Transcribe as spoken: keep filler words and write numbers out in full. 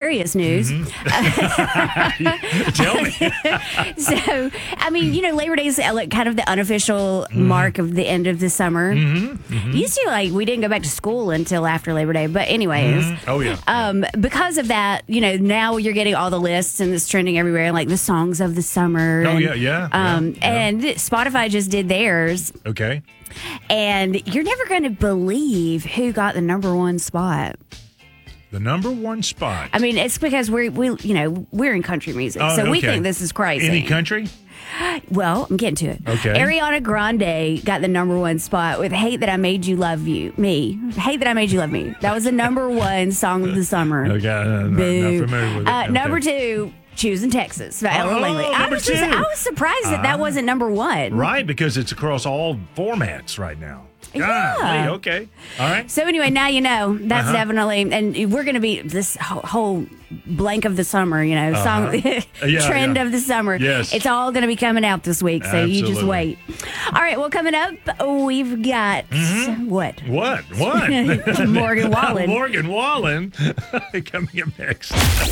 serious news. Mm-hmm. Tell me. So, I mean, you know, Labor Day is uh, like kind of the unofficial mm-hmm. mark of the end of the summer. Mm-hmm. Mm-hmm. Used to, like, we didn't go back to school until after Labor Day. But anyways. Mm-hmm. Oh, yeah. Um, because of that, you know, now you're getting all the lists and it's trending everywhere, like the songs of the summer. Oh, and, yeah, yeah. Um, yeah, yeah. And Spotify just did theirs. Okay. And you're never going to believe who got the number one spot. The number one spot. I mean, it's because we're, we, you know, we're in country music. Oh, so we okay. think this is crazy. Any country? Well, I'm getting to it. Okay. Ariana Grande got the number one spot with Hate That I Made You Love You. Me. Hate That I Made You Love Me. That was the number one song of the summer. Okay. Uh, not, not familiar with it. Uh, okay. Number two, Choosing Texas by Ella Oh, Langley. I number was, just, two. I was surprised that that Ah. wasn't number one. Right, because it's across all formats right now. Yeah. Golly, okay. All right. So anyway, now you know. That's Uh-huh. definitely, and we're going to be this whole, whole blank of the summer, you know, song Uh-huh. Yeah, trend yeah. of the summer. Yes. It's all going to be coming out this week, so you just Absolutely. wait. All right, well, coming up, we've got Mm-hmm. what? What? What? Morgan Wallen. Morgan Wallen coming up next.